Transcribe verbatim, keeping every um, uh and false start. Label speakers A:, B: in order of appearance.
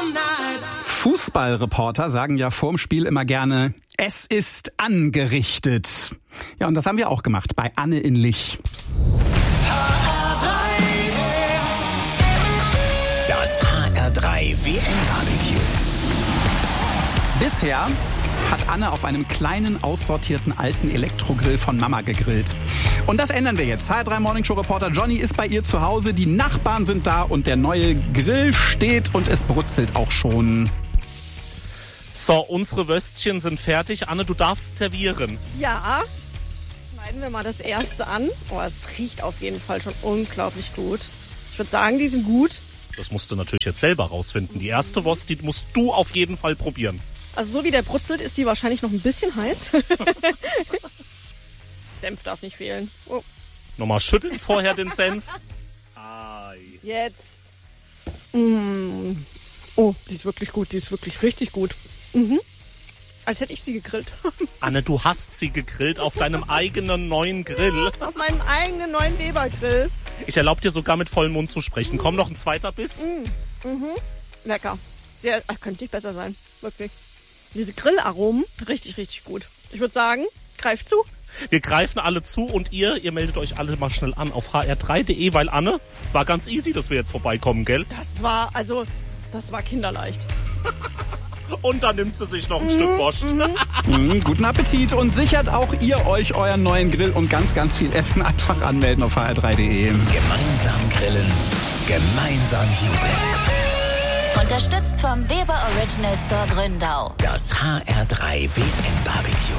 A: Fußballreporter sagen ja vorm Spiel immer gerne, es ist angerichtet. Ja, und das haben wir auch gemacht bei Anne in Lich.
B: Das H R drei W M-Barbecue.
A: Bisher hat Anne auf einem kleinen, aussortierten alten Elektrogrill von Mama gegrillt. Und das ändern wir jetzt. H R drei Morning Show Reporter Johnny ist bei ihr zu Hause, die Nachbarn sind da und der neue Grill steht und es brutzelt auch schon.
C: So, unsere Würstchen sind fertig. Anne, du darfst servieren.
D: Ja, schneiden wir mal das erste an. Oh, es riecht auf jeden Fall schon unglaublich gut. Ich würde sagen, die sind gut.
C: Das musst du natürlich jetzt selber rausfinden. Die erste Wurst, die musst du auf jeden Fall probieren.
D: Also so wie der brutzelt, ist die wahrscheinlich noch ein bisschen heiß. Senf darf nicht fehlen. Oh.
C: Nochmal schütteln vorher den Senf. Ai.
D: Jetzt. Mm. Oh, die ist wirklich gut. Die ist wirklich richtig gut. Mhm. Als hätte ich sie gegrillt.
C: Anne, du hast sie gegrillt auf deinem eigenen neuen Grill.
D: Auf meinem eigenen neuen Weber-Grill.
C: Ich erlaube dir sogar mit vollem Mund zu sprechen. Komm, noch ein zweiter Biss.
D: Mm. Mhm. Lecker. Sehr, ach, könnte nicht besser sein. Wirklich. Diese Grillaromen, richtig, richtig gut. Ich würde sagen, greift zu.
C: Wir greifen alle zu und ihr, ihr meldet euch alle mal schnell an auf h r drei punkt d e, weil Anne, war ganz easy, dass wir jetzt vorbeikommen, gell?
D: Das war, also, das war kinderleicht.
C: Und dann nimmt sie sich noch ein mhm, Stück Wurst.
A: Mhm, guten Appetit und sichert auch ihr euch euren neuen Grill und ganz, ganz viel Essen. Einfach anmelden auf h r drei punkt d e.
B: Gemeinsam grillen, gemeinsam jubeln.
E: Unterstützt vom Weber Original Store Gründau.
B: Das H R drei W M-Barbecue.